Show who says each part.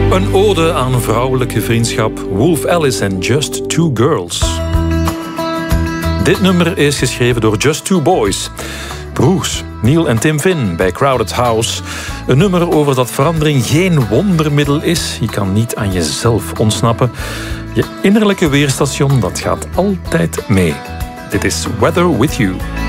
Speaker 1: Een ode aan vrouwelijke vriendschap. Wolf Alice en Just Two Girls. Dit nummer is geschreven door Just Two Boys. Broers, Neil en Tim Finn bij Crowded House. Een nummer over dat verandering geen wondermiddel is. Je kan niet aan jezelf ontsnappen. Je innerlijke weerstation, dat gaat altijd mee. Dit is Weather With You.